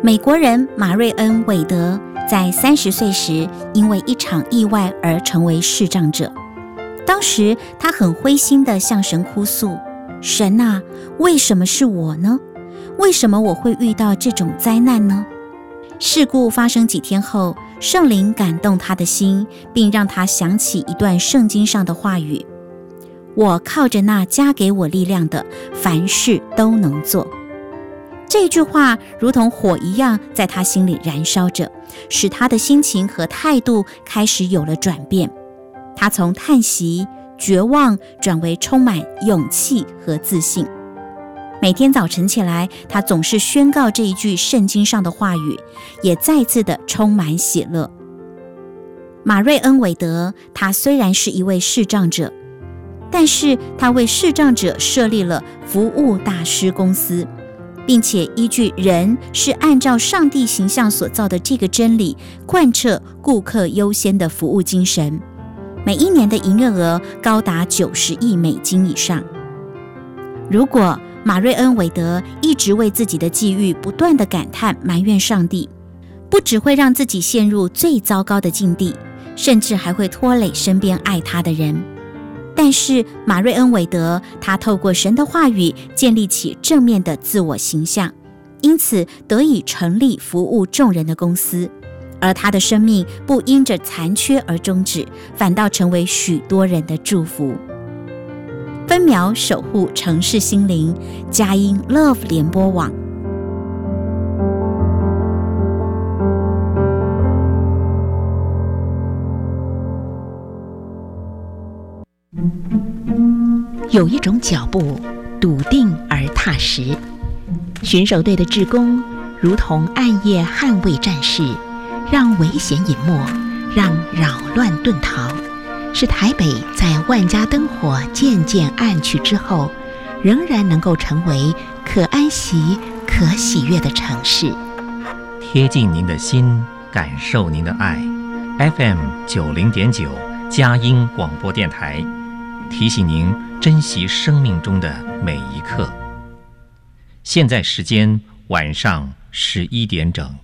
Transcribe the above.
美国人马瑞恩·韦德在30岁时因为一场意外而成为视障者。当时他很灰心地向神哭诉：神啊，为什么是我呢？为什么我会遇到这种灾难呢？事故发生几天后，圣灵感动他的心，并让他想起一段圣经上的话语：我靠着那加给我力量的，凡事都能做。这句话如同火一样在他心里燃烧着，使他的心情和态度开始有了转变。他从叹息、绝望转为充满勇气和自信。每天早晨起来，他总是宣告这一句圣经上的话语，也再次的充满喜乐。马瑞恩·韦德，他虽然是一位视障者，但是他为视障者设立了服务大师公司，并且依据人是按照上帝形象所造的这个真理，贯彻顾客优先的服务精神。每一年的营业额高达90亿美金以上。如果马瑞恩·韦德一直为自己的际遇不断地感叹埋怨上帝，不只会让自己陷入最糟糕的境地，甚至还会拖累身边爱他的人。但是马瑞恩·韦德，他透过神的话语建立起正面的自我形象，因此得以成立服务众人的公司，而他的生命不因着残缺而终止，反倒成为许多人的祝福。分秒守护城市心灵，佳音 Love 联播网。 有一种脚步笃定而踏实，巡守队的志工如同暗夜捍卫战士，让危险隐没，让扰乱遁逃，使台北在万家灯火渐渐暗去之后，仍然能够成为可安息、可喜悦的城市。 贴近您的心，感受您的爱。FM 90.9佳音广播电台，提醒您珍惜生命中的每一刻。现在时间晚上11点整。